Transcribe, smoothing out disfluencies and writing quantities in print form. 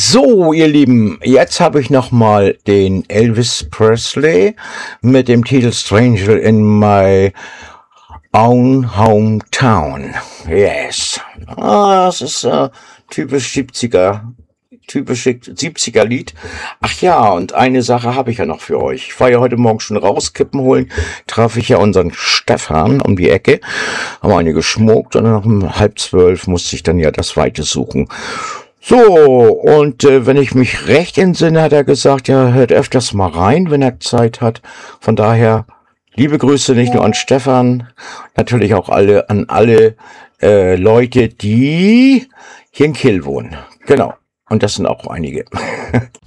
So, ihr Lieben, jetzt habe ich nochmal den Elvis Presley mit dem Titel Stranger in My Own Hometown. Yes. Das ist typisch 70er Lied. Ach ja, und eine Sache habe ich ja noch für euch. Ich war ja heute Morgen schon raus, Kippen holen, traf ich ja unseren Stefan um die Ecke, haben eine geschmuckt und dann um 11:30 musste ich dann ja das Weite suchen. So, und wenn ich mich recht entsinne, hat er gesagt, ja, hört öfters mal rein, wenn er Zeit hat. Von daher, liebe Grüße nicht nur an Stefan, natürlich auch an alle Leute, die hier in Kiel wohnen. Genau, und das sind auch einige.